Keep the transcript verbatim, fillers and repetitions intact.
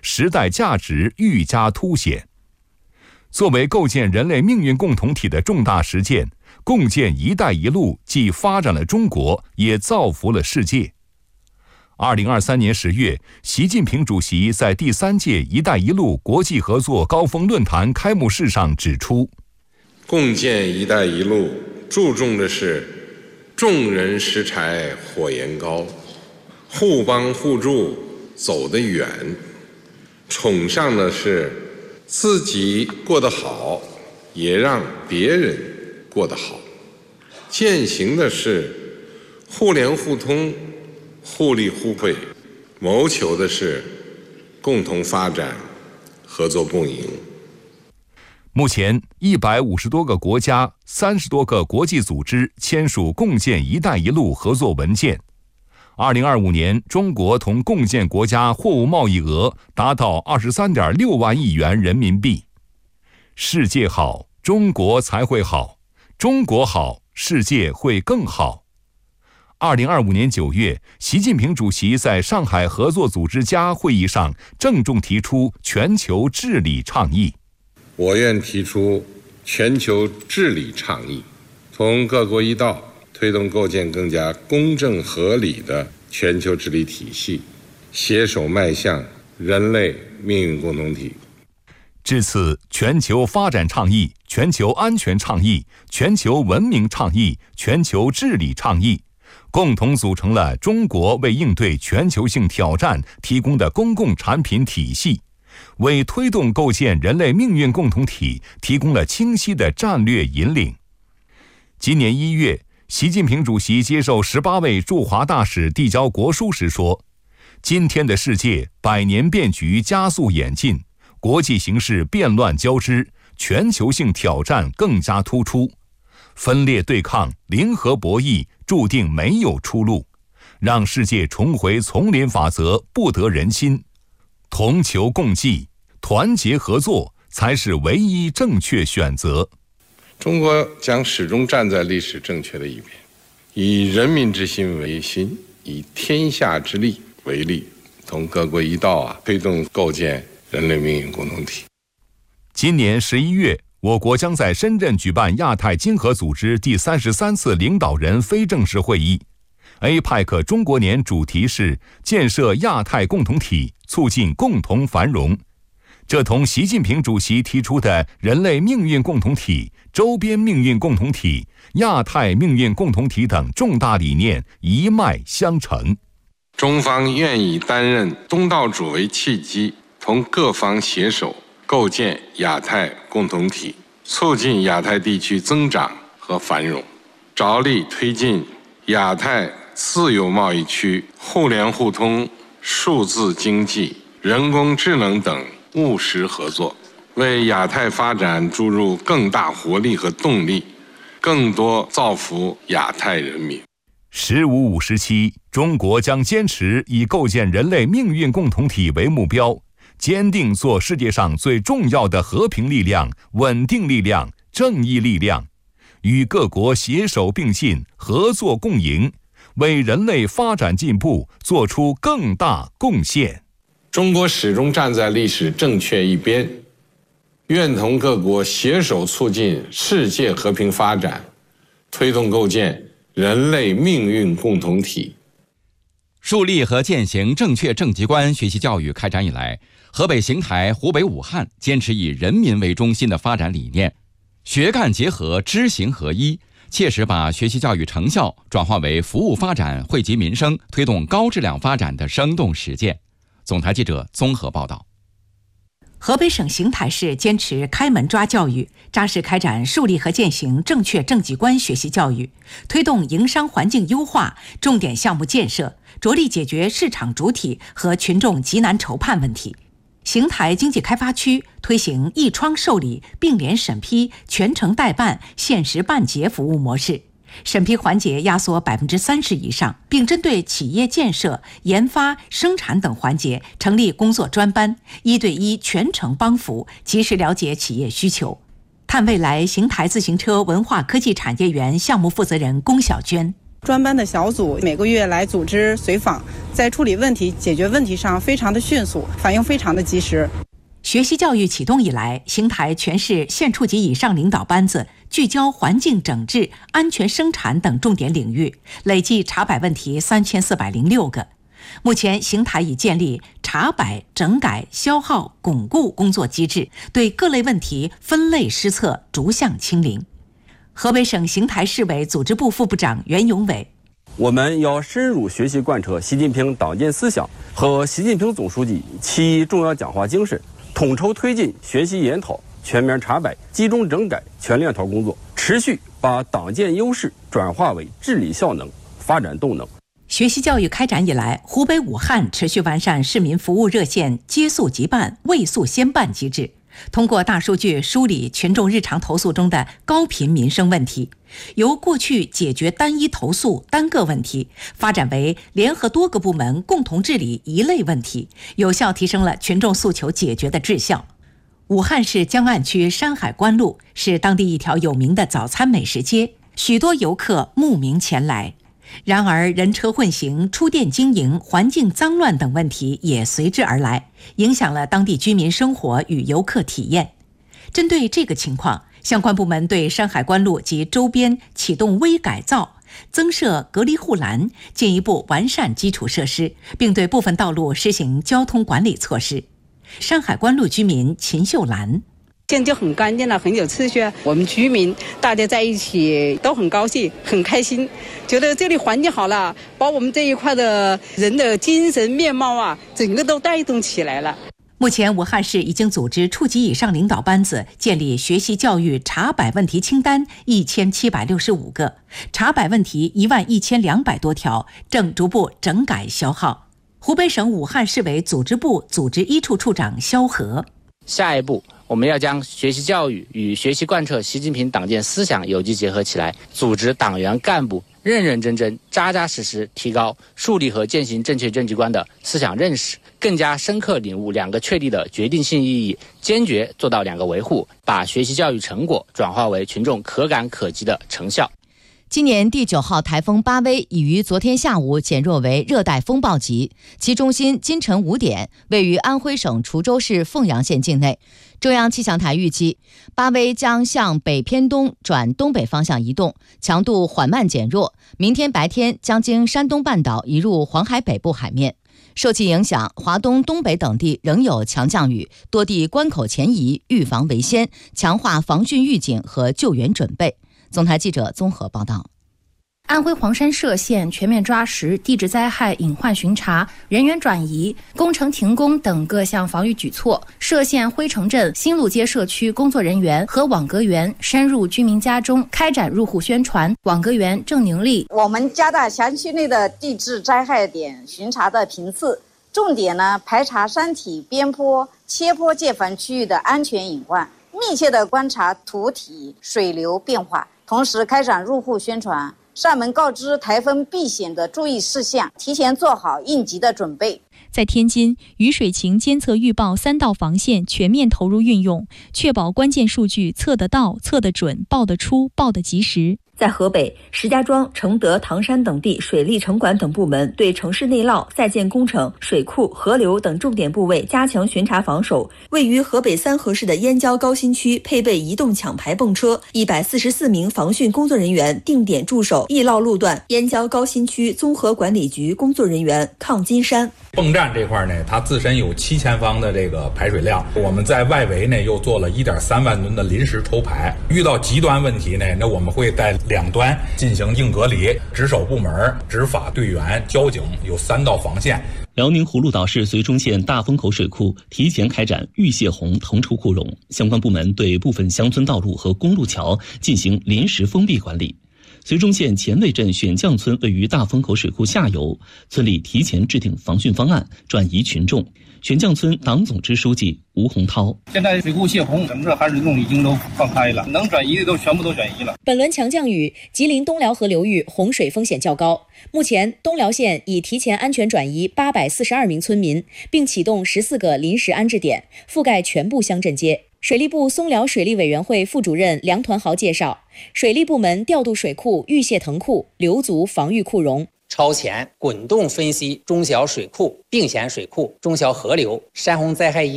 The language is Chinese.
时代价值愈加凸显。作为构建人类命运共同体的重大实践，共建“一带一路”既发展了中国，也造福了世界。二零二三年十月，习近平主席在第三届“一带一路”国际合作高峰论坛开幕式上指出， 共建“一带一路”注重的是众人拾柴火焰高，互帮互助走得远，崇尚的是自己过得好，也让别人过得好，践行的是互联互通、互利互惠，谋求的是共同发展、合作共赢。 目前，一百五十多个国家、三十多个国际组织签署共建“一带一路”合作文件。二零二五年，中国同共建国家货物贸易额达到二十三点六万亿元人民币。世界好，中国才会好；中国好，世界会更好。二零二五年九月，习近平主席在上海合作组织家会议上郑重提出全球治理倡议。 我愿提出全球治理倡议，同各国一道推动构建更加公正合理的全球治理体系，携手迈向人类命运共同体。 至此，全球发展倡议、全球安全倡议、全球文明倡议、全球治理倡议，共同组成了中国为应对全球性挑战提供的公共产品体系，为推动构建人类命运共同体提供了清晰的战略引领。今年一月，习近平主席接受十八位驻华大使递交国书时说，今天的世界百年变局加速演进，国际形势变乱交织，全球性挑战更加突出，分裂对抗、零和博弈注定没有出路，让世界重回丛林法则不得人心，同求共济、团结合作才是唯一正确选择。 中国将始终站在历史正确的一边，以人民之心为心，以天下之利为利，同各国一道啊，推动构建人类命运共同体。 今年十一月，我国将在深圳举办亚太经合组织第三十三次领导人非正式会议。A P E C 中国年主题是建设亚太共同体，促进共同繁荣。这同习近平主席提出的人类命运共同体、周边命运共同体、亚太命运共同体等重大理念一脉相承。 中方愿以担任东道主为契机，同各方携手构建亚太共同体，促进亚太地区增长和繁荣，着力推进亚太自由贸易区互联互通、数字经济、人工智能等务实合作，为亚太发展注入更大活力和动力，更多造福亚太人民。 十五五十七，中国将坚持以构建人类命运共同体为目标，坚定做世界上最重要的和平力量、稳定力量、正义力量，与各国携手并进、合作共赢，为人类发展进步做出更大贡献。 中国始终站在历史正确一边，愿同各国携手促进世界和平发展，推动构建人类命运共同体。 树立和践行正确政绩观学习教育开展以来，河北邢台、湖北武汉坚持以人民为中心的发展理念，学干结合、知行合一，切实把学习教育成效转化为服务发展、惠及民生、推动高质量发展的生动实践。总台记者综合报道。 河北省邢台市坚持开门抓教育，扎实开展树立和践行正确政绩观学习教育，推动营商环境优化重点项目建设，着力解决市场主体和群众急难愁盼问题。邢台经济开发区推行一窗受理、并联审批、全程代办、限时办结服务模式，审批环节压缩百分之三十以上，并针对企业建设、研发、生产等环节成立工作专班，一对一全程帮扶，及时了解企业需求。探未来邢台自行车文化科技产业园项目负责人龚小娟： 专班的小组每个月来组织随访，在处理问题、解决问题上非常的迅速，反应非常的及时。 学习教育启动以来，邢台全市县处级以上领导班子聚焦环境整治、安全生产等重点领域，累计查摆问题三千四百零六个。目前，邢台已建立查摆、整改、消耗、巩固工作机制，对各类问题分类施策，逐项清零。河北省邢台市委组织部副部长袁永伟： 我们要深入学习贯彻习近平党建思想和习近平总书记其重要讲话精神，统筹推进学习研讨、全面查摆、集中整改、全链条工作，持续把党建优势转化为治理效能、发展动能。 学习教育开展以来，湖北武汉持续完善市民服务热线接诉即办、未诉先办机制，通过大数据梳理群众日常投诉中的高频民生问题，由过去解决单一投诉、单个问题，发展为联合多个部门共同治理一类问题，有效提升了群众诉求解决的质效。武汉市江岸区山海关路是当地一条有名的早餐美食街，许多游客慕名前来。然而，人车混行、出店经营、环境脏乱等问题也随之而来，影响了当地居民生活与游客体验。针对这个情况，相关部门对山海关路及周边启动微改造，增设隔离护栏，进一步完善基础设施，并对部分道路实行交通管理措施。山海关路居民秦秀兰： 现在就很干净了，很有秩序。我们居民大家在一起都很高兴，很开心，觉得这里环境好了，把我们这一块的人的精神面貌啊，整个都带动起来了。 目前，武汉市已经组织处级以上领导班子建立学习教育查摆问题清单一千七百六十五个，查摆问题一万一千两百多条，正逐步整改消耗。湖北省武汉市委组织部组织一处处长肖和： 下一步，我们要将学习教育与学习贯彻习近平党建思想有机结合起来，组织党员干部认认真真、扎扎实实提高树立和践行正确政绩观的思想认识，更加深刻领悟两个确立的决定性意义，坚决做到两个维护，把学习教育成果转化为群众可感可及的成效。 今年第九号台风巴威已于昨天下午减弱为热带风暴级，其中心今晨五点位于安徽省滁州市凤阳县境内。中央气象台预计，巴威将向北偏东转东北方向移动，强度缓慢减弱，明天白天将经山东半岛移入黄海北部海面。受其影响，华东、东北等地仍有强降雨，多地关口前移，预防为先，强化防汛预警和救援准备。总台记者综合报道。 安徽黄山歙县全面抓实地质灾害隐患巡查、人员转移、工程停工等各项防御举措。歙县辉城镇新路街社区工作人员和网格员深入居民家中开展入户宣传。网格员郑宁丽： 我们加大辖区内的地质灾害点巡查的频次，重点呢排查山体、边坡、切坡界烦区域的安全隐患，密切地观察土体、水流变化，同时开展入户宣传，上门告知台风避险的注意事项，提前做好应急的准备。 在天津，雨水情监测预报三道防线全面投入运用，确保关键数据测得到、测得准、报得出、报得及时。 在河北，石家庄、承德、唐山等地水利城管等部门对城市内涝、在建工程、水库、河流等重点部位加强巡查防守。位于河北三河市的燕郊高新区配备移动抢排泵车，一百四十四名防汛工作人员定点驻守易涝路段。燕郊高新区综合管理局工作人员抗金山： 泵站这块呢，它自身有七千方的这个排水量，我们在外围呢又做了一点三万吨的临时抽排。遇到极端问题呢，那我们会在两端进行硬隔离，值守部门、执法队员、交警有三道防线。 辽宁葫芦岛市绥中县大风口水库提前开展预泄洪腾出库容，相关部门对部分乡村道路和公路桥进行临时封闭管理。绥中县前卫镇选将村位于大风口水库下游，村里提前制定防汛方案，转移群众。选将村党总支书记吴洪涛： 现在水库泄洪，整个含水洞已经都放开了，能转移的都全部都转移了。 本轮强降雨，吉林东辽河流域洪水风险较高。目前，东辽县已提前安全转移八百四十二名村民，并启动十四个临时安置点，覆盖全部乡镇街。 水利部松辽水利委员会副主任梁团豪介绍，水利部门调度水库预泄腾库，留足防御库容。 超前滚动分析中小水库、并险水库、中小河流、山洪灾害